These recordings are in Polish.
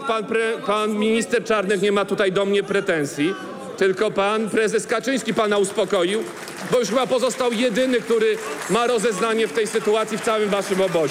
pan minister Czarnek nie ma tutaj do mnie pretensji, tylko pan prezes Kaczyński pana uspokoił, bo już chyba pozostał jedyny, który ma rozeznanie w tej sytuacji w całym waszym obozie.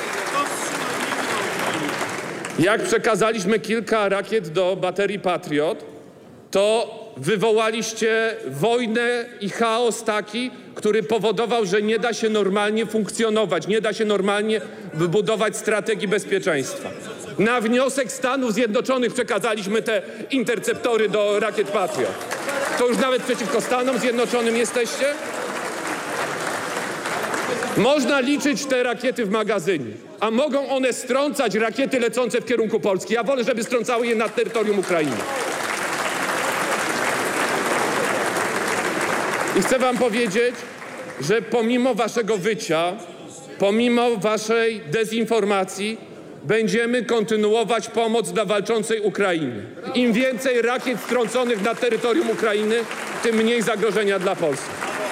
Jak przekazaliśmy kilka rakiet do baterii Patriot, to wywołaliście wojnę i chaos taki, który powodował, że nie da się normalnie funkcjonować, nie da się normalnie wybudować strategii bezpieczeństwa. Na wniosek Stanów Zjednoczonych przekazaliśmy te interceptory do rakiet Patriot. To już nawet przeciwko Stanom Zjednoczonym jesteście? Można liczyć te rakiety w magazynie, a mogą one strącać rakiety lecące w kierunku Polski. Ja wolę, żeby strącały je nad terytorium Ukrainy. I chcę wam powiedzieć, że pomimo waszego wycia, pomimo waszej dezinformacji, będziemy kontynuować pomoc dla walczącej Ukrainy. Im więcej rakiet strąconych na terytorium Ukrainy, tym mniej zagrożenia dla Polski.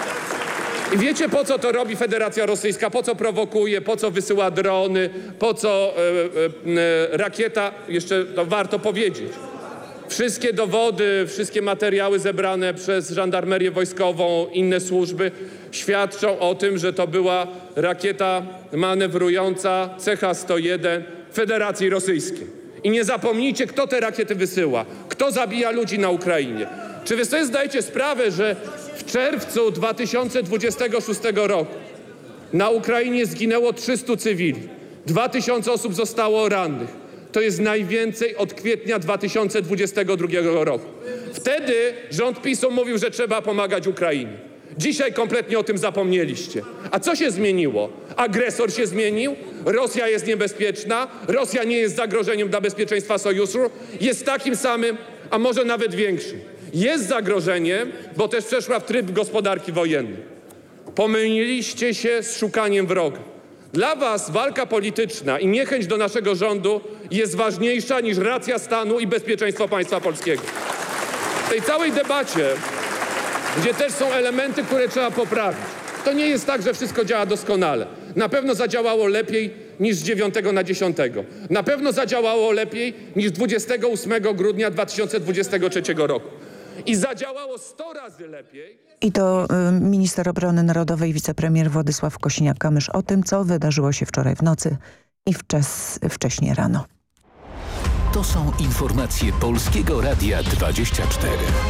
I wiecie, po co to robi Federacja Rosyjska, po co prowokuje, po co wysyła drony, po co rakieta, jeszcze to warto powiedzieć. Wszystkie dowody, wszystkie materiały zebrane przez żandarmerię wojskową, inne służby świadczą o tym, że to była rakieta manewrująca CH-101 Federacji Rosyjskiej. I nie zapomnijcie, kto te rakiety wysyła, kto zabija ludzi na Ukrainie. Czy wy sobie zdajecie sprawę, że w czerwcu 2026 roku na Ukrainie zginęło 300 cywili, 2000 osób zostało rannych. To jest najwięcej od kwietnia 2022 roku. Wtedy rząd PiS-u mówił, że trzeba pomagać Ukrainie. Dzisiaj kompletnie o tym zapomnieliście. A co się zmieniło? Agresor się zmienił, Rosja jest niebezpieczna, Rosja nie jest zagrożeniem dla bezpieczeństwa sojuszu, jest takim samym, a może nawet większym. Jest zagrożeniem, bo też przeszła w tryb gospodarki wojennej. Pomyliliście się z szukaniem wroga. Dla was walka polityczna i niechęć do naszego rządu jest ważniejsza niż racja stanu i bezpieczeństwo państwa polskiego. W tej całej debacie, gdzie też są elementy, które trzeba poprawić, to nie jest tak, że wszystko działa doskonale. Na pewno zadziałało lepiej niż z 9 na 10. Na pewno zadziałało lepiej niż 28 grudnia 2023 roku. I zadziałało 100 razy lepiej. I to minister obrony narodowej, wicepremier Władysław Kosiniak-Kamysz o tym, co wydarzyło się wczoraj w nocy i wcześniej rano. To są informacje Polskiego Radia 24.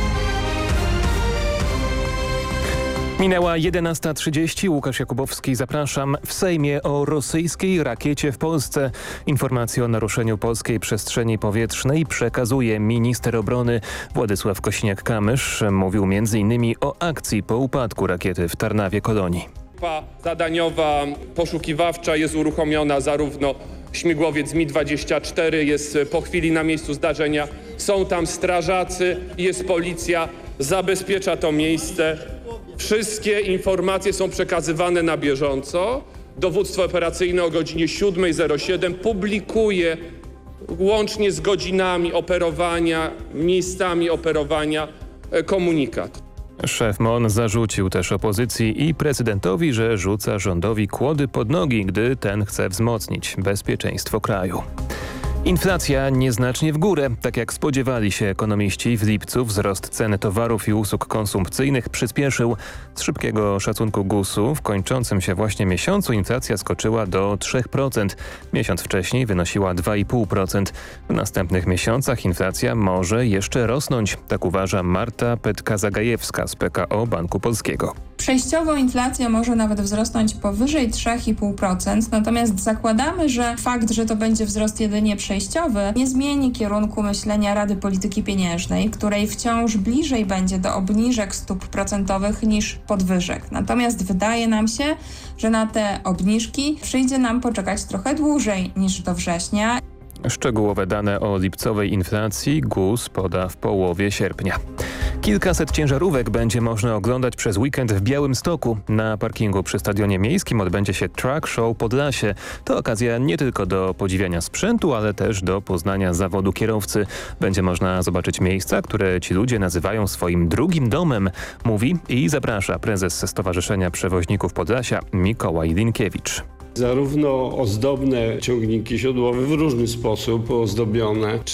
Minęła 11:30. Łukasz Jakubowski, zapraszam. W Sejmie o rosyjskiej rakiecie w Polsce. Informacje o naruszeniu polskiej przestrzeni powietrznej przekazuje minister obrony Władysław Kosiniak-Kamysz. Mówił m.in. o akcji po upadku rakiety w Tarnawie-Kolonii. Grupa zadaniowa, poszukiwawcza jest uruchomiona, zarówno śmigłowiec Mi-24 jest po chwili na miejscu zdarzenia. Są tam strażacy, jest policja, zabezpiecza to miejsce. Wszystkie informacje są przekazywane na bieżąco. Dowództwo operacyjne o godzinie 7:07 publikuje łącznie z godzinami operowania, miejscami operowania komunikat. Szef MON zarzucił też opozycji i prezydentowi, że rzuca rządowi kłody pod nogi, gdy ten chce wzmocnić bezpieczeństwo kraju. Inflacja nieznacznie w górę. Tak jak spodziewali się ekonomiści, w lipcu wzrost cen towarów i usług konsumpcyjnych przyspieszył. Z szybkiego szacunku GUS-u w kończącym się właśnie miesiącu inflacja skoczyła do 3%. Miesiąc wcześniej wynosiła 2,5%. W następnych miesiącach inflacja może jeszcze rosnąć. Tak uważa Marta Petka-Zagajewska z PKO Banku Polskiego. Przejściowo inflacja może nawet wzrosnąć powyżej 3,5%, natomiast zakładamy, że fakt, że to będzie wzrost jedynie przejściowy, nie zmieni kierunku myślenia Rady Polityki Pieniężnej, której wciąż bliżej będzie do obniżek stóp procentowych niż podwyżek. Natomiast wydaje nam się, że na te obniżki przyjdzie nam poczekać trochę dłużej niż do września. Szczegółowe dane o lipcowej inflacji GUS poda w połowie sierpnia. Kilkaset ciężarówek będzie można oglądać przez weekend w Białymstoku. Na parkingu przy Stadionie Miejskim odbędzie się Truck Show Podlasie. To okazja nie tylko do podziwiania sprzętu, ale też do poznania zawodu kierowcy. Będzie można zobaczyć miejsca, które ci ludzie nazywają swoim drugim domem, mówi i zaprasza prezes Stowarzyszenia Przewoźników Podlasia Mikołaj Linkiewicz. Zarówno ozdobne ciągniki siodłowe w różny sposób ozdobione,